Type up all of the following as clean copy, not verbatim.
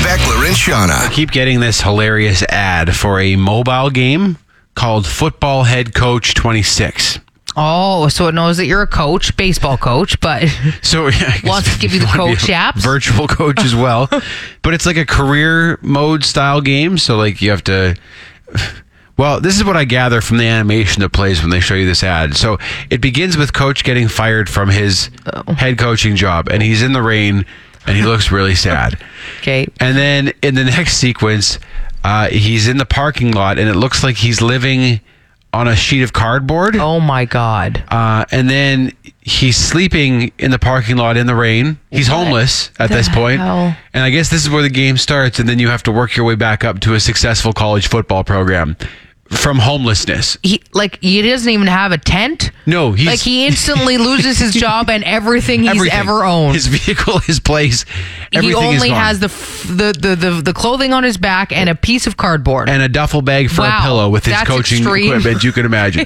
Beckler and Shauna. I keep getting this hilarious ad for a mobile game called Football Head Coach 26. Oh, so it knows that you're a coach, baseball coach, but So wants to give you the coach apps. Virtual coach as well. But it's like a career mode style game. So like you have to... Well, this is what I gather from the animation that plays when they show you this ad. So it begins with Coach getting fired from his head coaching job, and he's in the rain, and he looks really sad. Okay. And then in the next sequence, he's in the parking lot, and it looks like he's living on a sheet of cardboard. Oh my God. And then he's sleeping in the parking lot in the rain. He's homeless at this point. hell? And I guess this is where the game starts, and then you have to work your way back up to a successful college football program from homelessness. He doesn't even have a tent. No, he instantly loses his job and everything he's ever owned. His vehicle, his place, everything he only is gone. has the clothing on his back and a piece of cardboard and a duffel bag for a pillow with his coaching equipment, you can imagine.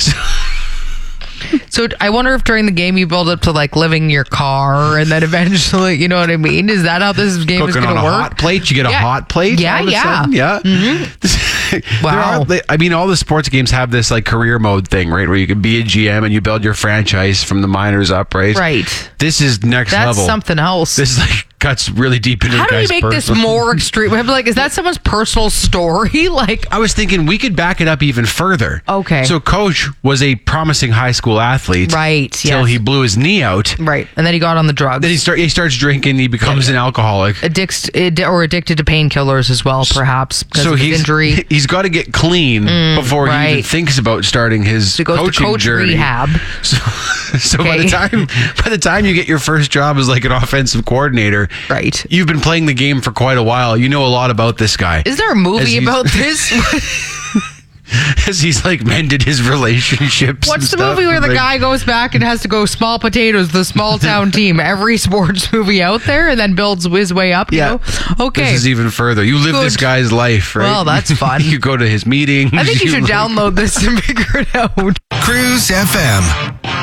So I wonder if during the game you build up to like living in your car, and then eventually, you know what I mean? Is that how this game is going to work? Cooking on a hot plate, you get a hot plate. Yeah, all of a sudden? Yeah. Mm-hmm. Wow. All the sports games have this like career mode thing, right? Where you can be a GM and you build your franchise from the minors up, right? Right. This is next level. That's something else. This is like cuts really deep into How the do you guy's make this personal- more extreme? I'm like, is that someone's personal story? Like, I was thinking we could back it up even further. Okay. So Coach was a promising high school athlete. Right. Till he blew his knee out. Right. And then he got on the drugs. Then he starts drinking. He becomes an alcoholic. Addicted to painkillers as well, perhaps, because of his injury. He's got to get clean before he even thinks about starting his coaching journey. Rehab. So by the time you get your first job as like an offensive coordinator, right? You've been playing the game for quite a while. You know a lot about this guy. Is there a movie about this? As he's like mended his relationships. What's the movie where the guy goes back and has to go small potatoes, the small town team, every sports movie out there, and then builds his way up? Yeah. You know? Okay. This is even further. You live this guy's life, right? Well, that's fun. You go to his meetings. I think you should download this and figure it out. Cruise FM.